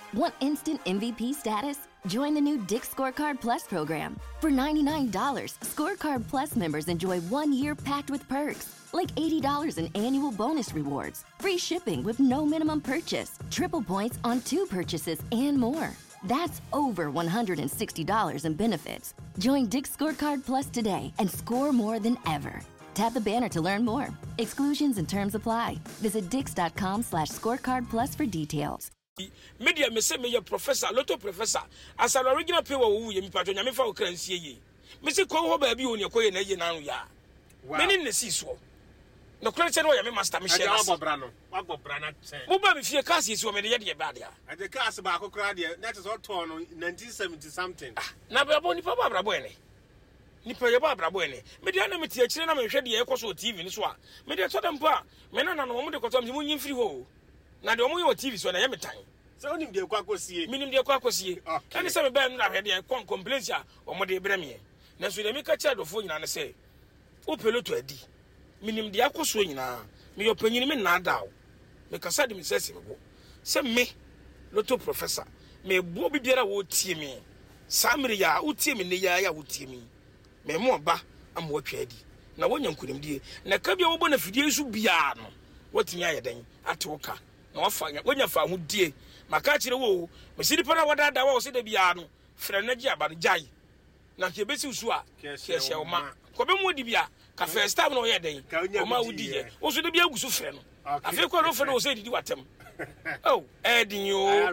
Want instant MVP status? Join the new Dick's Scorecard Plus program. For $99, Scorecard Plus members enjoy 1 year packed with perks, like $80 in annual bonus rewards, free shipping with no minimum purchase, triple points on 2 purchases, and more. That's over $160 in benefits. Join Dick's Scorecard Plus today and score more than ever. Tap the banner to learn more. Exclusions and terms apply. Visit dix.com/scorecardplus for details. Media me say me your professor, lotto professor. As an original pay wo ye mi patro nyame fa okransie yi. Me say ko ho ba bi oni koye na ye nanu ya. Me ni nesi so. No kranse no ye me master me share. Agobra no. Agobra na say. Mo ba me fie class yesu me de ye ba dia. Ade class ba akokra de that is all torn 1970 something. Na ba bo ni pa ba brabo ene. Ni pa ye ba brabo ene. Me de na me tie kire na me hwe de ye koso TV ni so a. Me de to dem pa. Me na no mo de koto me nyin free ho. Na de omo ye TV so na ye metan. So onim de kwa kosie. Minim de kwa kosie. Ani se me ba no na hwe de kon complaints a omo de breme. Na so de me ka cha dofo nyina ne se. O peloto adi. Minim de akoso nyina. Me yo panyini me na dawo. Me kasa de me sese me bo. Se me lotto professor. Me bo bibiara wo tie me. Samiri ya wo tie me ne ya wo tie me. Me mo ba am wo twa adi. Na wonya nkunim die. Na ka bia wo bo na fidie su bia no. Wotimi ayedan atoka. Na wafanya wonya fa ho die. Maka kire wo me sidi para wadada wo se da bia no. Fra na gi aba jai. Na ke besi usu a ke hye oma. Ko be mo di bia ka first time no ye den. O ma wudi ye. Wo so de bia gusu frɛ no. Afi ko no frɛ no wo se didi watem. Oh, edin yo.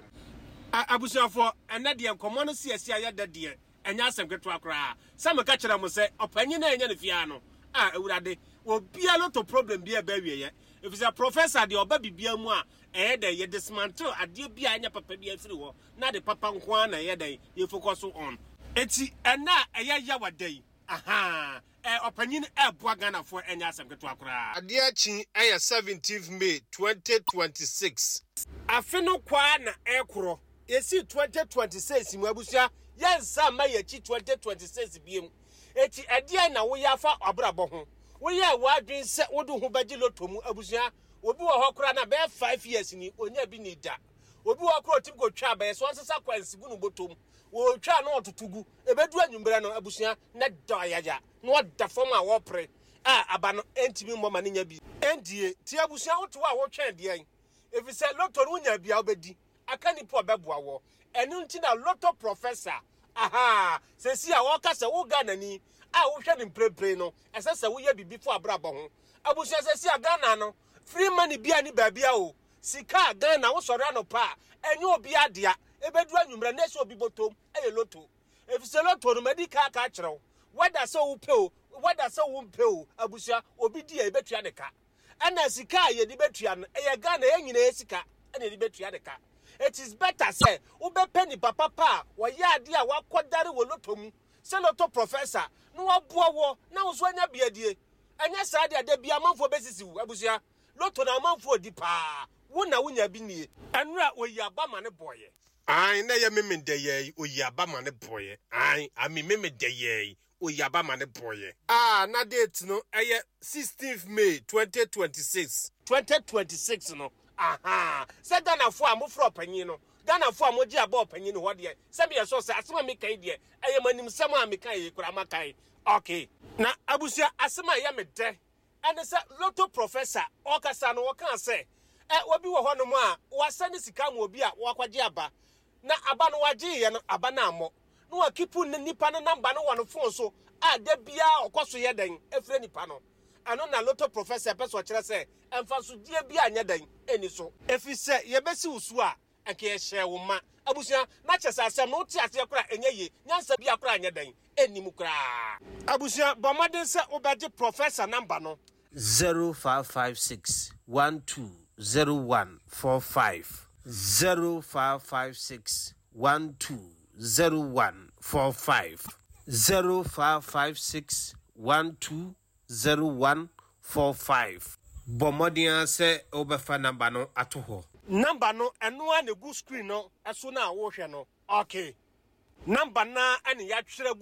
Abusuafo ena de enkomo no siasia ya dade enya asem keto akra. Sam ka kire mo se opanyi na enya ne fia no. Ewurade obia lotto problem bia ba wie ye. If is a professor de oba bibia mu a de ye dismantle ade bia anya papa bia firi ho na de papa nko na ye den ye focus on. Eti ena eya ya wadai. Aha. Opanyin eboa Ghana for enya asem keto akra. Ade achi 17th May 2026. Afino kwa na ekro. Esi 2026 mu abusia yensa ma ye chi 2026 biem. Eti ade na wo ya fa obrabo ho. Wo ye wadwen se wodu ho baji lotto mu abusia obi wo hokora na be 5 years ni onya bi ni da. Obi wo hokora tim go twa be so nsesa kwansi bu no botom. Wo twa na otutugu ebedu anwumbre no abusia na doyaja. No da form a wo pre. Aba no entimi moma ne nya bi. Endie ti abusia woto a wo twa de an. If say lotto no nya bia obedi aka ni po beboa wo enu nti na lotto professor aha se si a wo ka se wo Ghana ni a wo hwe ni mprepre no ese se wo ye bibi fo abrabo ho abusia se si a Ghana no free money bia ni babia o sika Ghana wo sori anopa enye obi adea ebedu anwumra na se obi botom eye lotto if say lotto no medical ka kirew whether so wo pe o whether so wo mpe o abusia obi di e betua de ka ana sika ye di betua no eye Ghana ye nyina esika ana di betua de ka. It is better say ube penny papa wa ya ade a wakodare wo lotto mu se lotto professor no waboa wo na wo so anya biadie anya sa ade ade bia manfo besisi wu abusia lotto na manfo di pa wo na wonya bi nie enura oyi abama ne boye Ai na ye memende ye oyi abama ne boye ai ami memende ye oyi abama ne boye na date no 16th May 2026 no aha se Ghana fo amofro panyin no Ghana fo amoji aba panyin no hode se be so se asema me kan de ayemanim sem a me kan ye kura makai okay na abusia asema ya me de ene se lotto professor okasa no wokan se obi wo ho no mu a wasane sika mu obi a wakwaje aba na aba no waje ye no aba na amo no wakipu nipa no namba no wono fon so a da bia okoso ye den efre nipa no ano na lotto professor peso kire se emfa so die bia anya den eni so efi se ye besi usu a anke ye hye wo ma abusia na kyesa asem no ti ase kura enye ye nyansa bia kura anya den eni mu kura abusia bomaden se obeje professor number no 0556 120145 0556 120145 0556 120145 Bomodia se obefa number no atoho number no eno a ne go screen no eso na wo hwe no okay number na ane ya twere